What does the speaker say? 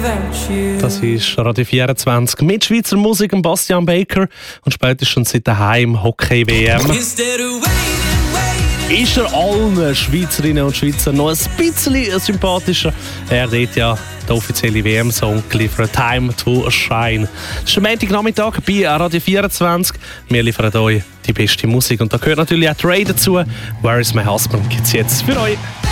Das ist Radio 24 mit Schweizer Musik und Bastian Baker und spätestens seit der Heim-Hockey-WM. Ist er allen Schweizerinnen und Schweizern noch ein bisschen sympathischer? Er hat ja den offiziellen WM-Song geliefert, «Time to Shine». Das ist der Montagnachmittag bei Radio 24. Wir liefern euch die beste Musik und da gehört natürlich auch Trey dazu. «Where is my husband?» gibt es jetzt für euch.